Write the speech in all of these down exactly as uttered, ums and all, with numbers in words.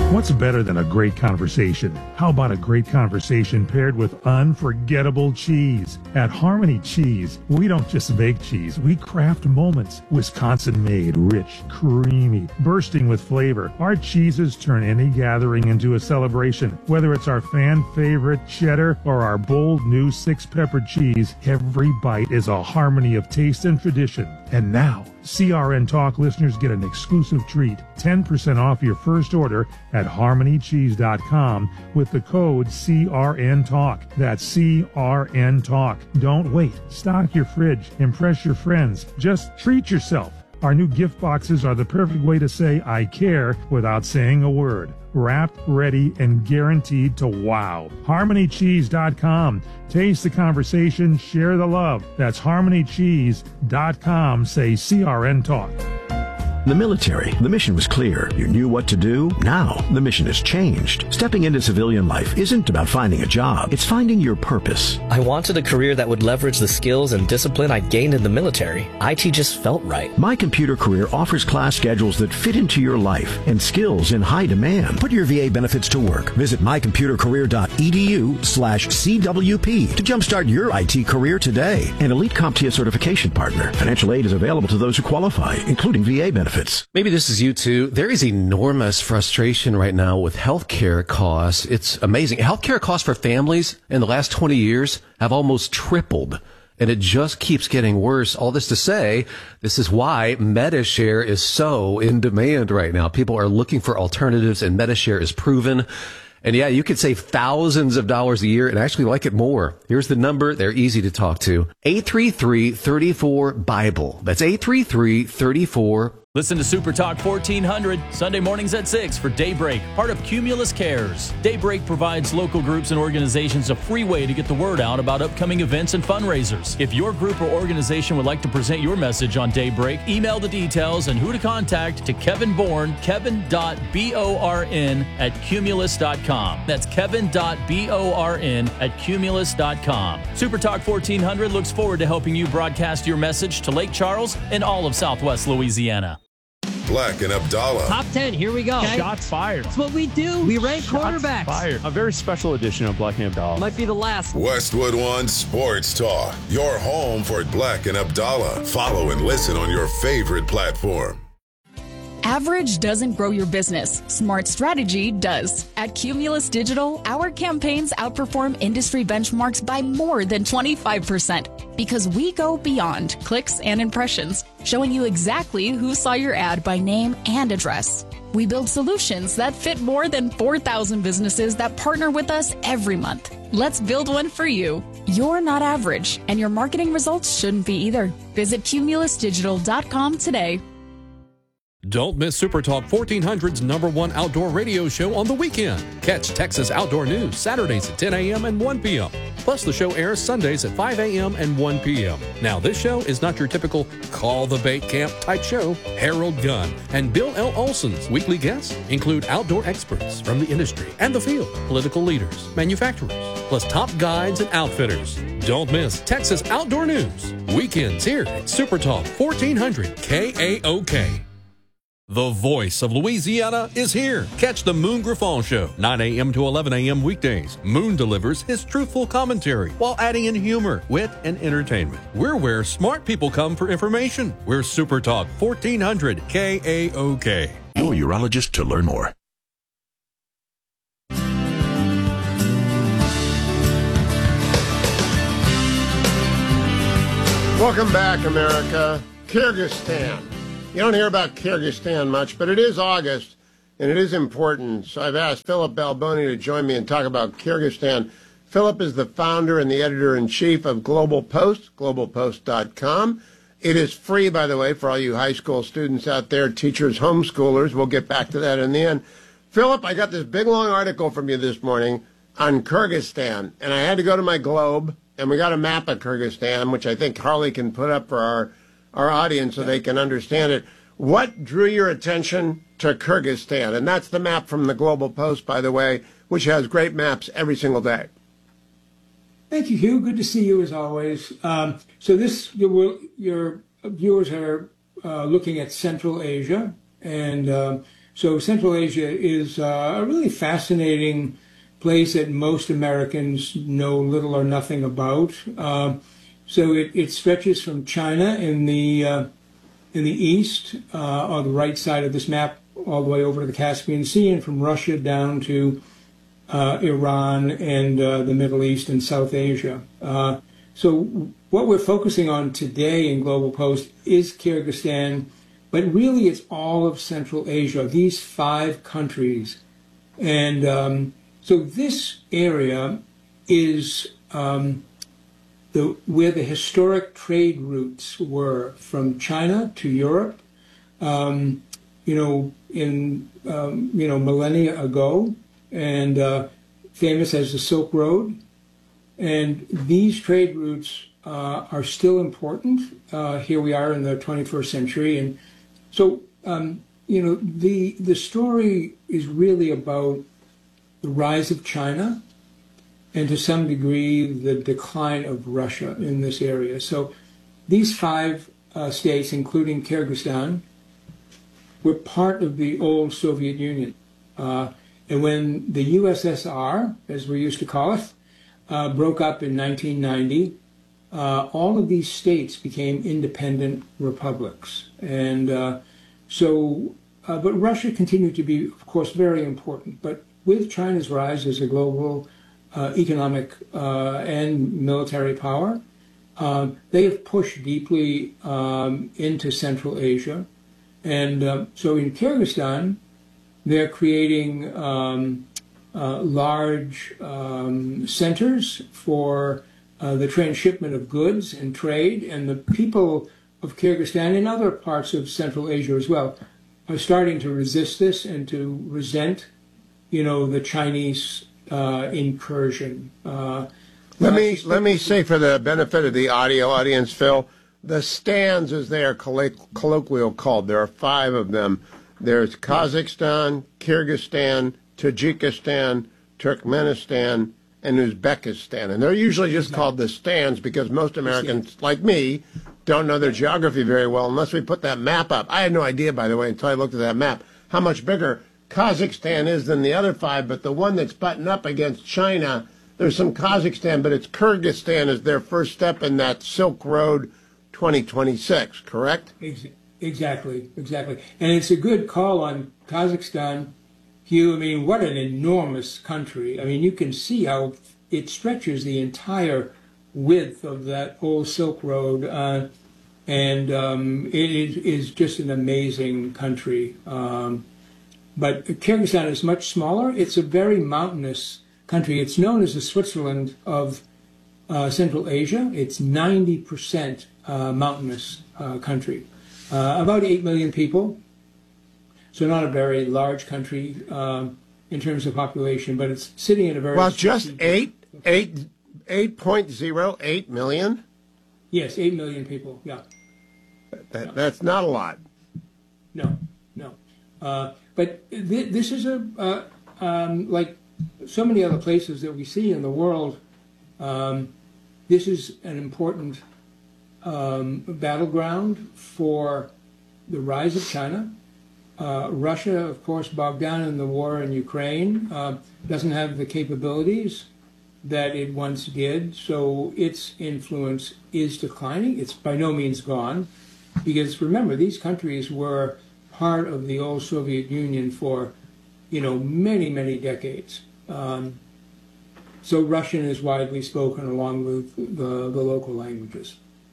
What's better than a great conversation? How about a great conversation paired with unforgettable cheese? At Harmony Cheese, we don't just make cheese, we craft moments. Wisconsin-made, rich, creamy, bursting with flavor. Our cheeses turn any gathering into a celebration. Whether it's our fan-favorite cheddar or our bold new six-pepper cheese, every bite is a harmony of taste and tradition. And now, C R N Talk listeners get an exclusive treat, ten percent off your first order at harmony cheese dot com with the code C R N Talk. That's C R N Talk. Don't wait. Stock your fridge. Impress your friends. Just treat yourself. Our new gift boxes are the perfect way to say I care without saying a word. Wrapped, ready, and guaranteed to wow. harmony cheese dot com. Taste the conversation, share the love. That's harmony cheese dot com. Say C R N Talk. The military, the mission was clear. You knew what to do. Now, the mission has changed. Stepping into civilian life isn't about finding a job. It's finding your purpose. I wanted a career that would leverage the skills and discipline I gained in the military. I T just felt right. My Computer Career offers class schedules that fit into your life and skills in high demand. Put your V A benefits to work. Visit my computer career dot e d u slash C W P to jumpstart your I T career today. An Elite CompTIA certification partner. Financial aid is available to those who qualify, including V A benefits. Maybe this is you too. There is enormous frustration right now with healthcare costs. It's amazing. Healthcare costs for families in the last twenty years have almost tripled, and it just keeps getting worse. All this to say, this is why Medi-Share is so in demand right now. People are looking for alternatives, and Medi-Share is proven. And yeah, you could save thousands of dollars a year and actually like it more. Here's the number. They're easy to talk to. eight three three, three four, BIBLE. That's eight three three, three four. Listen to Super Talk fourteen hundred, Sunday mornings at six for Daybreak, part of Cumulus Cares. Daybreak provides local groups and organizations a free way to get the word out about upcoming events and fundraisers. If your group or organization would like to present your message on Daybreak, email the details and who to contact to Kevin Bourne, kevin dot born at cumulus dot com. That's kevin dot born at cumulus dot com. Super Talk fourteen hundred looks forward to helping you broadcast your message to Lake Charles and all of Southwest Louisiana. Black and Abdallah. Top ten, here we go. Okay? Shots fired. That's what we do. We rank Shots quarterbacks. Fired. A very special edition of Black and Abdallah. Might be the last. Westwood One Sports Talk. Your home for Black and Abdallah. Follow and listen on your favorite platform. Average doesn't grow your business. Smart strategy does. At Cumulus Digital, our campaigns outperform industry benchmarks by more than twenty-five percent because we go beyond clicks and impressions, showing you exactly who saw your ad by name and address. We build solutions that fit more than four thousand businesses that partner with us every month. Let's build one for you. You're not average, and your marketing results shouldn't be either. Visit cumulus digital dot com today. Don't miss Super Talk fourteen hundred's number one outdoor radio show on the weekend. Catch Texas Outdoor News Saturdays at ten a.m. and one p.m. Plus, the show airs Sundays at five a.m. and one p.m. Now, this show is not your typical call the bait camp type show. Harold Gunn and Bill L. Olson's weekly guests include outdoor experts from the industry and the field, political leaders, manufacturers, plus top guides and outfitters. Don't miss Texas Outdoor News weekends here at Super Talk fourteen hundred K A O K. The voice of Louisiana is here. Catch the Moon Griffon Show, nine a.m. to eleven a.m. weekdays. Moon delivers his truthful commentary while adding in humor, wit, and entertainment. We're where smart people come for information. We're Super Talk fourteen hundred K A O K. Your urologist to learn more. Welcome back, America. Kyrgyzstan. You don't hear about Kyrgyzstan much, but it is August, and it is important. So I've asked Philip Balboni to join me and talk about Kyrgyzstan. Philip is the founder and the editor-in-chief of Global Post, global post dot com. It is free, by the way, for all you high school students out there, teachers, homeschoolers. We'll get back to that in the end. Philip, I got this big, long article from you this morning on Kyrgyzstan, and I had to go to my Globe, and we got a map of Kyrgyzstan, which I think Harley can put up for our our audience so they can understand it. What drew your attention to Kyrgyzstan? And that's the map from the Global Post, by the way, which has great maps every single day. Thank you, Hugh. Good to see you as always. Um, so this, your, your viewers are uh, looking at Central Asia, and um, so Central Asia is uh, a really fascinating place that most Americans know little or nothing about. Uh, so it, it stretches from China in the uh, in the east, uh, on the right side of this map, all the way over to the Caspian Sea, and from Russia down to uh, Iran and uh, the Middle East and South Asia. Uh, so what we're focusing on today in Global Post is Kyrgyzstan, but really it's all of Central Asia, these five countries. And um, so this area is um, the, where the historic trade routes were from China to Europe, um, you know, in, um, you know, millennia ago, and uh, famous as the Silk Road. And these trade routes uh, are still important. Uh, here we are in the twenty-first century. And so, um, you know, the, the story is really about the rise of China and to some degree the decline of Russia in this area. So these five uh, states, including Kyrgyzstan, were part of the old Soviet Union. Uh, and when the U S S R, as we used to call it, uh, broke up in nineteen ninety, uh, all of these states became independent republics. And uh, so, uh, but Russia continued to be, of course, very important. But with China's rise as a global uh, economic uh, and military power, uh, they have pushed deeply um, into Central Asia. And uh, so in Kyrgyzstan, they're creating um, uh, large um, centers for uh, the transshipment of goods and trade. And the people of Kyrgyzstan and other parts of Central Asia as well are starting to resist this and to resent, you know, the Chinese uh, incursion. Uh, let me let me say, for the benefit of the audio audience, Phil, the stands, as they are colloquial called, there are five of them. There's Kazakhstan, Kyrgyzstan, Tajikistan, Turkmenistan, and Uzbekistan. And they're usually just called the stands because most Americans, like me, don't know their geography very well unless we put that map up. I had no idea, by the way, until I looked at that map, how much bigger Kazakhstan is than the other five. But the one that's buttoned up against China, there's some Kazakhstan, but it's Kyrgyzstan is their first step in that Silk Road twenty twenty-six, correct? Exactly, exactly. And it's a good call on Kazakhstan, Hugh. I mean, what an enormous country. I mean, you can see how it stretches the entire width of that old Silk Road, uh, and um, it is, is just an amazing country. Um, but Kyrgyzstan is much smaller. It's a very mountainous country. It's known as the Switzerland of uh, Central Asia. It's ninety percent uh, mountainous uh, country. Uh, about eight million people, so not a very large country um, in terms of population, but it's sitting in a very... Well, just eight, eight, eight point zero eight million? Yes, eight million people, yeah. That, yeah. That's not a lot. No, no. Uh, but th this is a, uh, um, like so many other places that we see in the world, um, this is an important Um, battleground for the rise of China. Uh, Russia, of course, bogged down in the war in Ukraine, uh, doesn't have the capabilities that it once did, so its influence is declining. It's by no means gone, because remember, these countries were part of the old Soviet Union for, you know, many, many decades. Um, so Russian is widely spoken along with the, the local languages.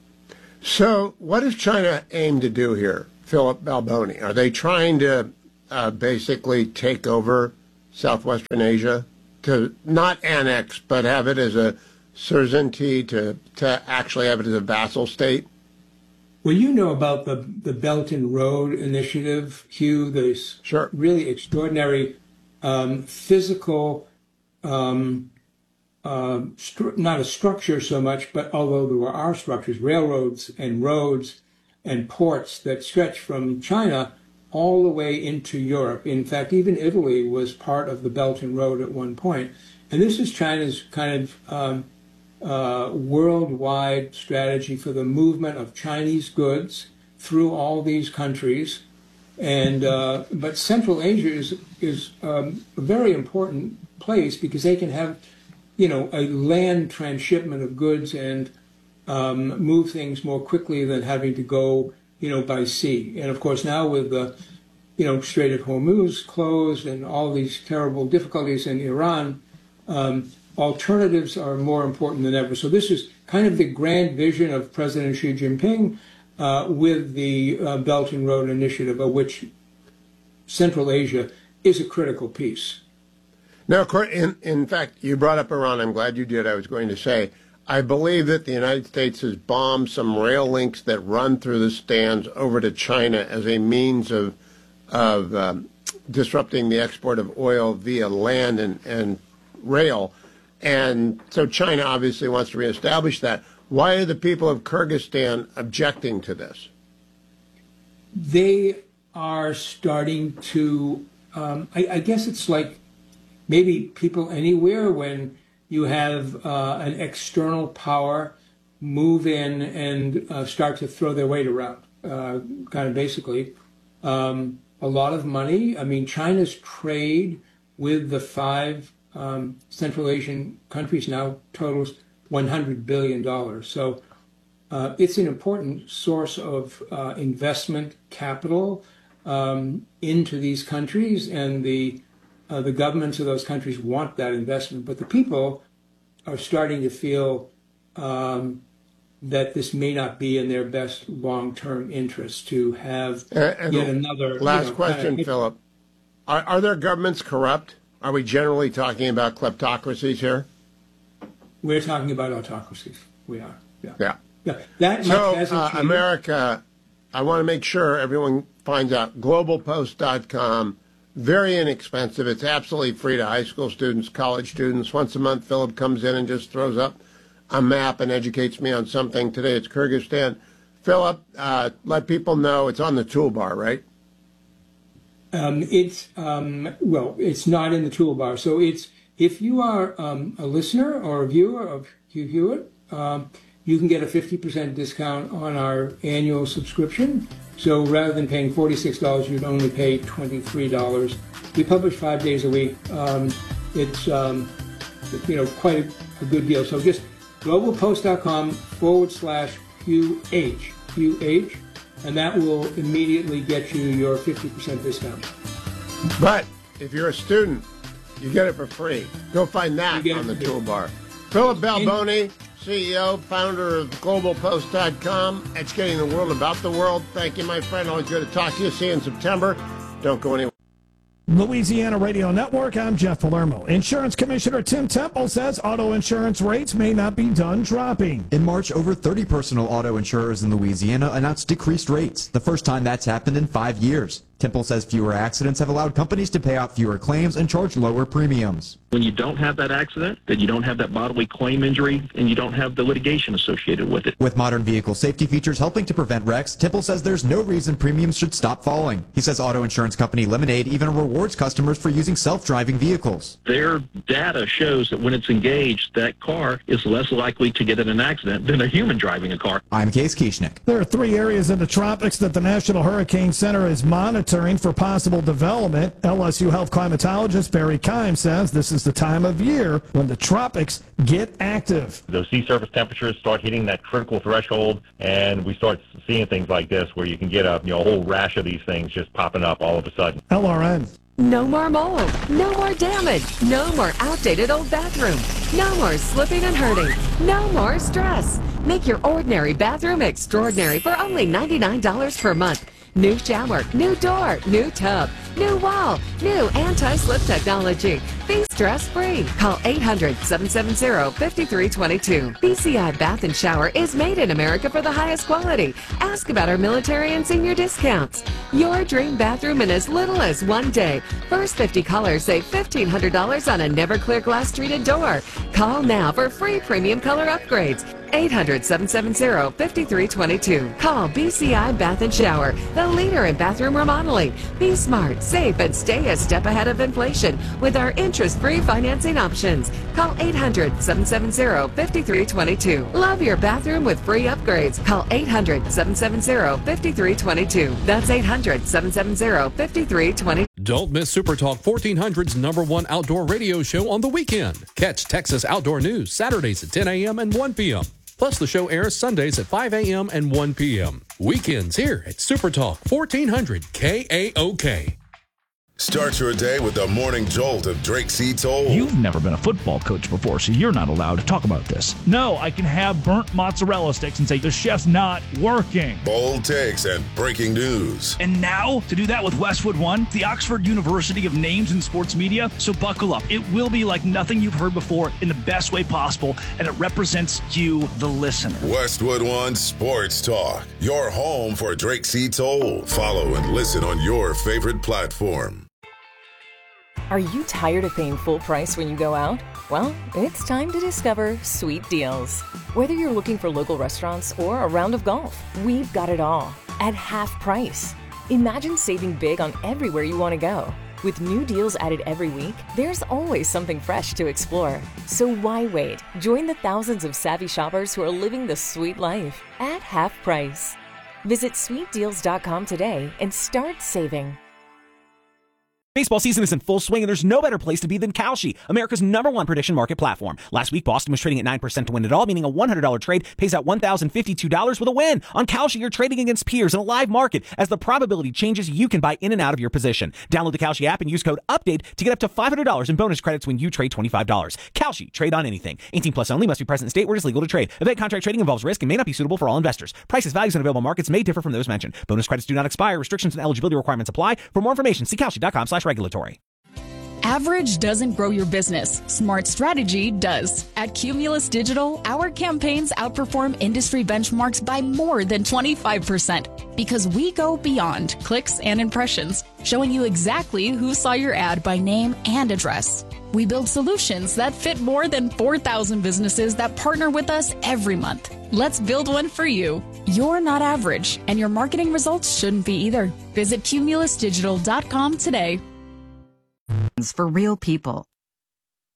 So what does China aim to do here, Philip Balboni? Are they trying to uh, basically take over southwestern Asia, to not annex, but have it as a suzerainty, to, to actually have it as a vassal state? Well, you know about the, the Belt and Road Initiative, Hugh, this sure. really extraordinary um, physical um Uh, not a structure so much, but although there are structures, railroads and roads and ports that stretch from China all the way into Europe. In fact, even Italy was part of the Belt and Road at one point. And this is China's kind of um, uh, worldwide strategy for the movement of Chinese goods through all these countries And uh, but Central Asia is is um, a very important place because they can have, you know, a land transshipment of goods and um, move things more quickly than having to go, you know, by sea. And of course now with the, you know, Strait of Hormuz closed and all these terrible difficulties in Iran, um, alternatives are more important than ever. So this is kind of the grand vision of President Xi Jinping uh, with the uh, Belt and Road Initiative, of which Central Asia is a critical piece. Now, in, in fact, you brought up Iran. I'm glad you did. I was going to say, I believe that the United States has bombed some rail links that run through the stands over to China as a means of of um, disrupting the export of oil via land and, and rail. And so China obviously wants to reestablish that. Why are the people of Kyrgyzstan objecting to this? They are starting to, um, I, I guess it's like maybe people anywhere when you have uh, an external power move in and uh, start to throw their weight around, uh, kind of basically. Um, a lot of money. I mean, China's trade with the five um, Central Asian countries now totals one hundred billion dollars. So uh, it's an important source of uh, investment capital um, into these countries, and the uh, the governments of those countries want that investment. But the people are starting to feel um, that this may not be in their best long-term interest to have and, and yet another. Last you know, question, kind of, Philip. Are, are their governments corrupt? Are we generally talking about kleptocracies here? We're talking about autocracies. We are. Yeah. Yeah. Yeah. That so, much hasn't uh, changed. America, I want to make sure everyone finds out. global post dot com, very inexpensive. It's absolutely free to high school students, college students. Once a month, Philip comes in and just throws up a map and educates me on something. Today it's Kyrgyzstan. Philip, uh, let people know it's on the toolbar, right? Um, it's, um, well, it's not in the toolbar. So it's, if you are um, a listener or a viewer of Hugh Hewitt, um, you can get a fifty percent discount on our annual subscription. So rather than paying forty-six dollars, you'd only pay twenty-three dollars. We publish five days a week. Um, it's, um, you know, quite a, a good deal. So just global post dot com forward slash Q H, Q H, and that will immediately get you your fifty percent discount. But if you're a student, you get it for free. Go find that on the toolbar. Philip Balboni, C E O, founder of global post dot com, educating the world about the world. Thank you, my friend. Always good to talk to you. See you in September. Don't go anywhere. Louisiana Radio Network, I'm Jeff Palermo. Insurance Commissioner Tim Temple says auto insurance rates may not be done dropping. In March, over thirty personal auto insurers in Louisiana announced decreased rates, the first time that's happened in five years. Temple says fewer accidents have allowed companies to pay out fewer claims and charge lower premiums. When you don't have that accident, then you don't have that bodily claim injury, and you don't have the litigation associated with it. With modern vehicle safety features helping to prevent wrecks, Temple says there's no reason premiums should stop falling. He says auto insurance company Lemonade even rewards customers for using self-driving vehicles. Their data shows that when it's engaged, that car is less likely to get in an accident than a human driving a car. I'm Case Kieschnick. There are three areas in the tropics that the National Hurricane Center is monitoring for possible development. L S U health climatologist Barry Keim says this is the time of year when the tropics get active. Those sea surface temperatures start hitting that critical threshold, and we start seeing things like this where you can get a, you know, a whole rash of these things just popping up all of a sudden. L R N. No more mold, no more damage, no more outdated old bathroom, no more slipping and hurting, no more stress. Make your ordinary bathroom extraordinary for only ninety-nine dollars per month. New shower, new door, new tub, new wall, new anti-slip technology. Be stress-free. Call eight hundred, seven seven zero, five three two two. B C I Bath and Shower is made in America for the highest quality. Ask about our military and senior discounts. Your dream bathroom in as little as one day. First fifty callers save fifteen hundred dollars on a never clear glass treated door. Call now for free premium color upgrades. eight hundred, seven seven zero, five three two two. Call B C I Bath and Shower, the leader in bathroom remodeling. Be smart, save, and stay a step ahead of inflation with our interest-free financing options. Call eight hundred, seven seven zero, five three two two. Love your bathroom with free upgrades. Call eight hundred, seven seven zero, five three two two. That's eight hundred, seven seven zero, five three two two. Don't miss Super Talk fourteen hundred's number one outdoor radio show on the weekend. Catch Texas Outdoor News Saturdays at ten a.m. and one p.m. Plus, the show airs Sundays at five a.m. and one p.m. Weekends here at Super Talk fourteen hundred K A O K. Start your day with the morning jolt of Drake C. Toll. You've never been a football coach before, so you're not allowed to talk about this. No, I can have burnt mozzarella sticks and say the chef's not working. Bold takes and breaking news. And now, to do that with Westwood One, the Oxford University of Names in Sports Media. So buckle up. It will be like nothing you've heard before in the best way possible, and it represents you, the listener. Westwood One Sports Talk, your home for Drake C. Toll. Follow and listen on your favorite platform. Are you tired of paying full price when you go out? Well, it's time to discover Sweet Deals. Whether you're looking for local restaurants or a round of golf, we've got it all at half price. Imagine saving big on everywhere you want to go. With new deals added every week, there's always something fresh to explore. So why wait? Join the thousands of savvy shoppers who are living the sweet life at half price. Visit sweet deals dot com today and start saving. Baseball season is in full swing, and there's no better place to be than Kalshi, America's number one prediction market platform. Last week, Boston was trading at nine percent to win it all, meaning a one hundred dollars trade pays out one thousand fifty-two dollars with a win. On Kalshi, you're trading against peers in a live market. As the probability changes, you can buy in and out of your position. Download the Kalshi app and use code UPDATE to get up to five hundred dollars in bonus credits when you trade twenty-five dollars. Kalshi, trade on anything. eighteen plus only, must be present in state where it is legal to trade. Event contract trading involves risk and may not be suitable for all investors. Prices, values, and available markets may differ from those mentioned. Bonus credits do not expire. Restrictions and eligibility requirements apply. For more information, see kalshi dot com slash regulatory. Average doesn't grow your business. Smart strategy does. At Cumulus Digital, our campaigns outperform industry benchmarks by more than twenty-five percent because we go beyond clicks and impressions, showing you exactly who saw your ad by name and address. We build solutions that fit more than four thousand businesses that partner with us every month. Let's build one for you. You're not average, and your marketing results shouldn't be either. Visit cumulus digital dot com today. For real people,